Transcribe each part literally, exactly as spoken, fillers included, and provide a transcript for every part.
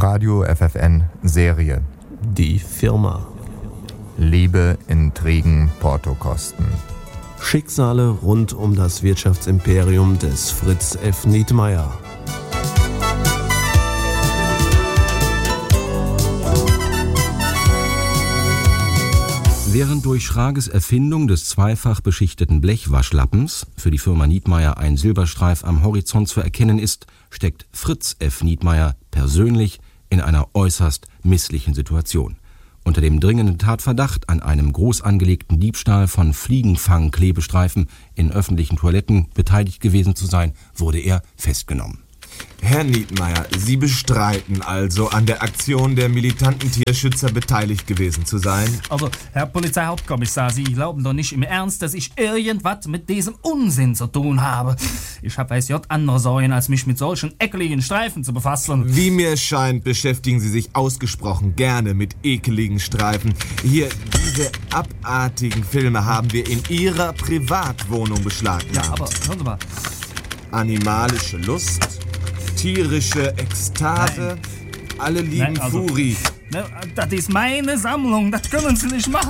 Radio F F N Serie. Die Firma. Liebe, Intrigen, Portokosten. Schicksale rund um das Wirtschaftsimperium des Fritz F. Nietmeyer. Während durch Schrages Erfindung des zweifach beschichteten Blechwaschlappens für die Firma Nietmeyer ein Silberstreif am Horizont zu erkennen ist, steckt Fritz F. Nietmeyer persönlich in einer äußerst misslichen Situation. Unter dem dringenden Tatverdacht, an einem groß angelegten Diebstahl von Fliegenfang-Klebestreifen in öffentlichen Toiletten beteiligt gewesen zu sein, wurde er festgenommen. Herr Nietmeyer, Sie bestreiten also, an der Aktion der militanten Tierschützer beteiligt gewesen zu sein? Also, Herr Polizeihauptkommissar, Sie glauben doch nicht im Ernst, dass ich irgendwas mit diesem Unsinn zu tun habe. Ich hab weiß J andere Sorgen, als mich mit solchen ekligen Streifen zu befassen. Wie mir scheint, beschäftigen Sie sich ausgesprochen gerne mit ekeligen Streifen. Hier, diese abartigen Filme haben wir in Ihrer Privatwohnung beschlagnahmt. Ja, aber hören Sie mal. Animalische Lust, tierische Ekstase, Nein. alle lieben Nein, also, Furi. Ne, das ist meine Sammlung, das können Sie nicht machen.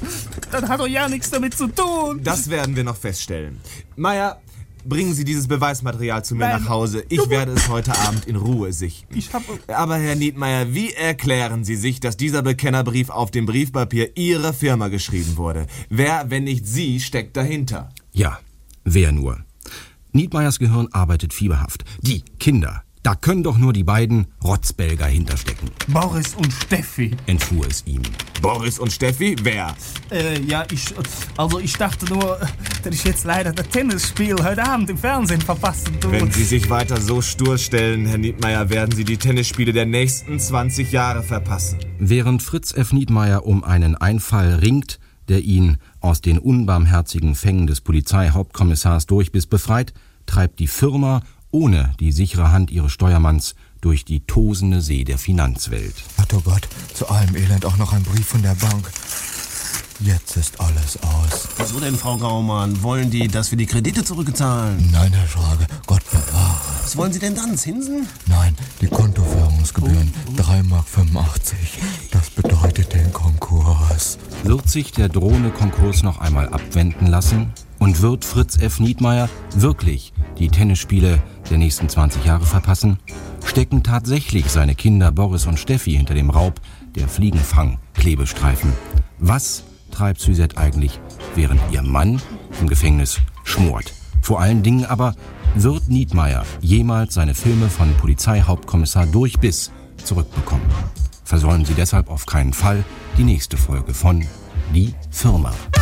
Das hat doch ja nichts damit zu tun. Das werden wir noch feststellen. Meier, bringen Sie dieses Beweismaterial zu mir Nein. nach Hause. Ich werde es heute Abend in Ruhe sichten. Ich hab... Aber Herr Nietmeyer, wie erklären Sie sich, dass dieser Bekennerbrief auf dem Briefpapier Ihrer Firma geschrieben wurde? Wer, wenn nicht Sie, steckt dahinter? Ja, wer nur? Nietmeyers Gehirn arbeitet fieberhaft. Die Kinder, da können doch nur die beiden Rotzbelger hinterstecken. Boris und Steffi, entfuhr es ihm. Boris und Steffi? Wer? Äh, ja, ich, also ich dachte nur, dass ich jetzt leider das Tennisspiel heute Abend im Fernsehen verpassen tue. Wenn Sie sich weiter so stur stellen, Herr Nietmeyer, werden Sie die Tennisspiele der nächsten zwanzig Jahre verpassen. Während Fritz F. Nietmeyer um einen Einfall ringt, der ihn aus den unbarmherzigen Fängen des Polizeihauptkommissars Durchbiss befreit, treibt die Firma ohne die sichere Hand ihres Steuermanns durch die tosende See der Finanzwelt. Ach oh Gott, zu allem Elend auch noch ein Brief von der Bank. Jetzt ist alles aus. Wieso denn, Frau Graumann? Wollen die, dass wir die Kredite zurückzahlen? Nein, Herr Schrage, Gott bewahre. Was wollen Sie denn dann, Zinsen? Nein, die Kontoführungsgebühren, oh, oh. drei Mark fünfundachtzig. Das bedeutet den Konkurs. Wird sich der drohende Konkurs noch einmal abwenden lassen? Und wird Fritz F. Nietmeyer wirklich die Tennisspiele der nächsten zwanzig Jahre verpassen? Stecken tatsächlich seine Kinder Boris und Steffi hinter dem Raub der Fliegenfang-Klebestreifen? Was treibt Suzette eigentlich, während ihr Mann im Gefängnis schmort? Vor allen Dingen aber, wird Nietmeyer jemals seine Filme von Polizeihauptkommissar Durchbiss zurückbekommen? Versäumen Sie deshalb auf keinen Fall die nächste Folge von Die Firma.